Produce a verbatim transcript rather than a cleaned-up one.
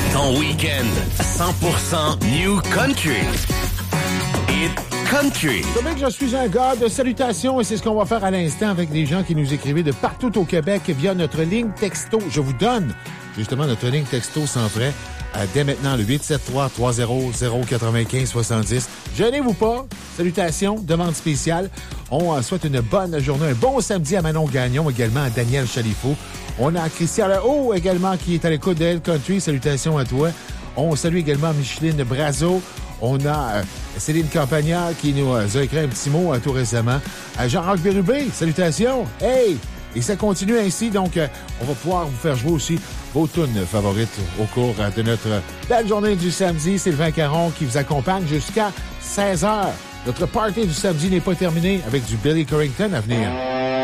Ton week-end cent pour cent New Country. Hit Country. Vous savez que je suis un gars de salutations et c'est ce qu'on va faire à l'instant avec des gens qui nous écrivaient de partout au Québec via notre ligne texto. Je vous donne justement notre ligne texto sans frais euh, dès maintenant le huit sept trois trois zéro zéro quatre-vingt-quinze soixante-dix. Gênez-vous pas. Salutations, demande spéciale. On euh, souhaite une bonne journée, un bon samedi à Manon Gagnon, également à Daniel Chalifou. On a Christian Lehaut également qui est à l'écoute de Hit Country. Salutations à toi. On salue également Micheline Brazo. On a euh, Céline Campagna qui nous euh, a écrit un petit mot euh, tout récemment. Euh, Jean-Roch Bérubé, salutations. Hey! Et ça continue ainsi, donc euh, on va pouvoir vous faire jouer aussi vos tunes favorites au cours euh, de notre euh, belle journée du samedi. Sylvain Caron qui vous accompagne jusqu'à seize heures. Notre party du samedi n'est pas terminé avec du Billy Corrington à venir.